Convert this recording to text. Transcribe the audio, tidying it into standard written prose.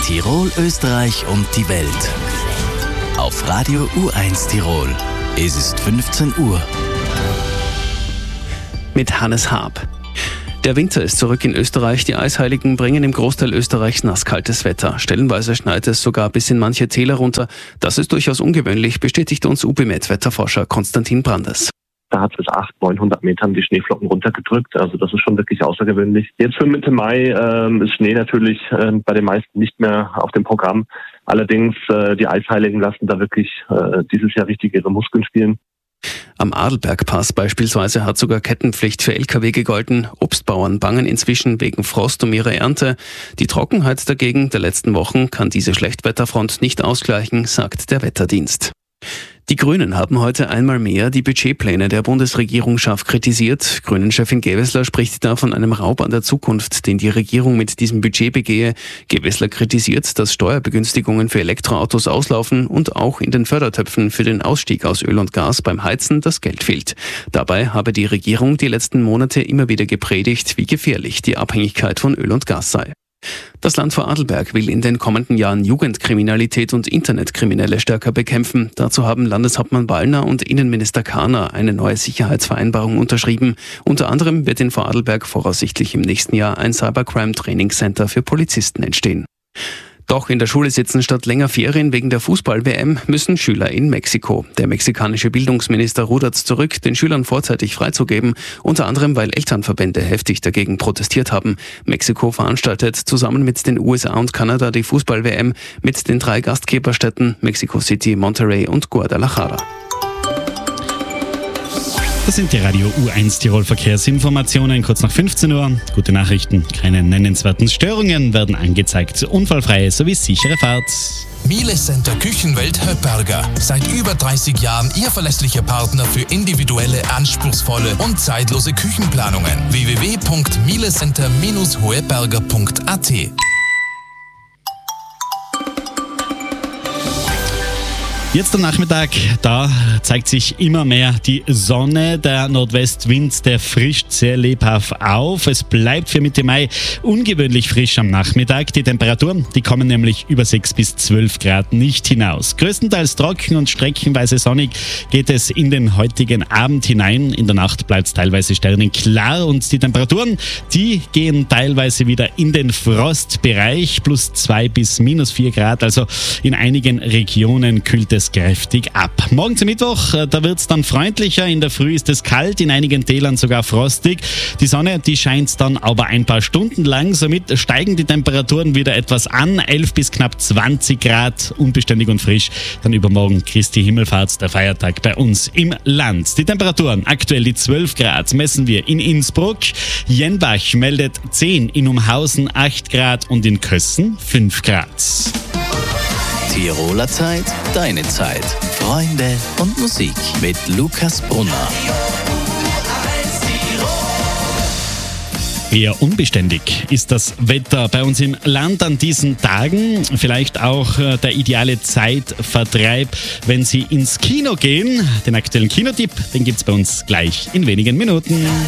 Tirol, Österreich und die Welt. Auf Radio U1 Tirol. Es ist 15 Uhr. Mit Hannes Haab. Der Winter ist zurück in Österreich. Die Eisheiligen bringen im Großteil Österreichs nasskaltes Wetter. Stellenweise schneit es sogar bis in manche Täler runter. Das ist durchaus ungewöhnlich, bestätigt uns UB-Met-Wetterforscher Konstantin Brandes. Da hat es bis 800-900 Metern die Schneeflocken runtergedrückt. Also das ist schon wirklich außergewöhnlich. Jetzt für Mitte Mai ist Schnee natürlich bei den meisten nicht mehr auf dem Programm. Allerdings die Eisheiligen lassen da wirklich dieses Jahr richtig ihre Muskeln spielen. Am Adelbergpass beispielsweise hat sogar Kettenpflicht für Lkw gegolten. Obstbauern bangen inzwischen wegen Frost um ihre Ernte. Die Trockenheit dagegen der letzten Wochen kann diese Schlechtwetterfront nicht ausgleichen, sagt der Wetterdienst. Die Grünen haben heute einmal mehr die Budgetpläne der Bundesregierung scharf kritisiert. Grünen-Chefin Gewessler spricht da von einem Raub an der Zukunft, den die Regierung mit diesem Budget begehe. Gewessler kritisiert, dass Steuerbegünstigungen für Elektroautos auslaufen und auch in den Fördertöpfen für den Ausstieg aus Öl und Gas beim Heizen das Geld fehlt. Dabei habe die Regierung die letzten Monate immer wieder gepredigt, wie gefährlich die Abhängigkeit von Öl und Gas sei. Das Land Vorarlberg will in den kommenden Jahren Jugendkriminalität und Internetkriminelle stärker bekämpfen. Dazu haben Landeshauptmann Wallner und Innenminister Kahner eine neue Sicherheitsvereinbarung unterschrieben. Unter anderem wird in Vorarlberg voraussichtlich im nächsten Jahr ein Cybercrime-Training-Center für Polizisten entstehen. Doch in der Schule sitzen statt länger Ferien wegen der Fußball-WM müssen Schüler in Mexiko. Der mexikanische Bildungsminister rudert zurück, den Schülern vorzeitig freizugeben, unter anderem weil Elternverbände heftig dagegen protestiert haben. Mexiko veranstaltet zusammen mit den USA und Kanada die Fußball-WM mit den 3 Gastgeberstädten Mexico City, Monterrey und Guadalajara. Das sind die Radio U1 Tirol Verkehrsinformationen, kurz nach 15 Uhr. Gute Nachrichten, keine nennenswerten Störungen werden angezeigt. Unfallfreie sowie sichere Fahrt. Miele Center Küchenwelt Höpperger. Seit über 30 Jahren Ihr verlässlicher Partner für individuelle, anspruchsvolle und zeitlose Küchenplanungen. www.mielecenter-hoeberger.at. Jetzt am Nachmittag, da zeigt sich immer mehr die Sonne. Der Nordwestwind, der frischt sehr lebhaft auf. Es bleibt für Mitte Mai ungewöhnlich frisch am Nachmittag. Die Temperaturen, die kommen nämlich über 6 bis 12 Grad nicht hinaus. Größtenteils trocken und streckenweise sonnig geht es in den heutigen Abend hinein. In der Nacht bleibt es teilweise sternenklar und die Temperaturen, die gehen teilweise wieder in den Frostbereich. +2 bis -4 Grad. Also in einigen Regionen kühlt es kräftig ab. Morgen zum Mittwoch, da wird es dann freundlicher. In der Früh ist es kalt, in einigen Tälern sogar frostig. Die Sonne, die scheint dann aber ein paar Stunden lang. Somit steigen die Temperaturen wieder etwas an. 11 bis knapp 20 Grad, unbeständig und frisch. Dann übermorgen Christi Himmelfahrt, der Feiertag bei uns im Land. Die Temperaturen, aktuell die 12 Grad, messen wir in Innsbruck. Jenbach meldet 10, in Umhausen 8 Grad und in Kössen 5 Grad. Tiroler Zeit, deine Zeit. Freunde und Musik mit Lukas Brunner. Eher unbeständig ist das Wetter bei uns im Land an diesen Tagen. Vielleicht auch der ideale Zeitvertreib, wenn Sie ins Kino gehen. Den aktuellen Kinotipp, den gibt's bei uns gleich in wenigen Minuten.